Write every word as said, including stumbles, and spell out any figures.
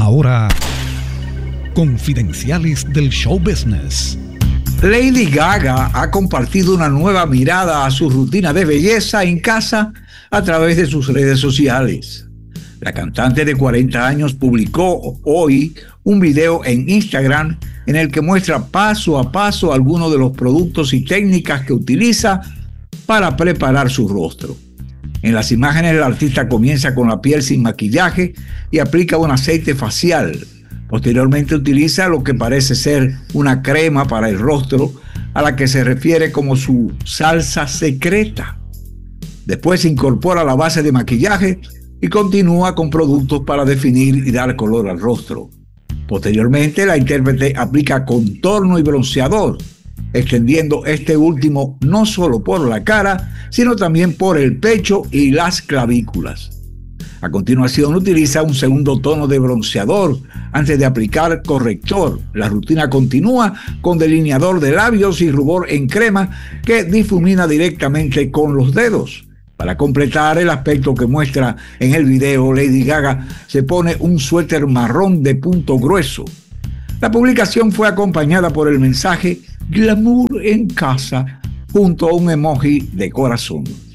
Ahora, confidenciales del show business. Lady Gaga ha compartido una nueva mirada a su rutina de belleza en casa a través de sus redes sociales. La cantante de cuarenta años publicó hoy un video en Instagram en el que muestra paso a paso algunos de los productos y técnicas que utiliza para preparar su rostro. En las imágenes, el artista comienza con la piel sin maquillaje y aplica un aceite facial. Posteriormente utiliza lo que parece ser una crema para el rostro, a la que se refiere como su salsa secreta. Después incorpora la base de maquillaje y continúa con productos para definir y dar color al rostro. Posteriormente, la intérprete aplica contorno y bronceador, extendiendo este último no solo por la cara, sino también por el pecho y las clavículas. A continuación, utiliza un segundo tono de bronceador antes de aplicar corrector. La rutina continúa con delineador de labios y rubor en crema que difumina directamente con los dedos. Para completar el aspecto que muestra en el video, Lady Gaga se pone un suéter marrón de punto grueso. La publicación fue acompañada por el mensaje "Glamour en casa" junto a un emoji de corazón.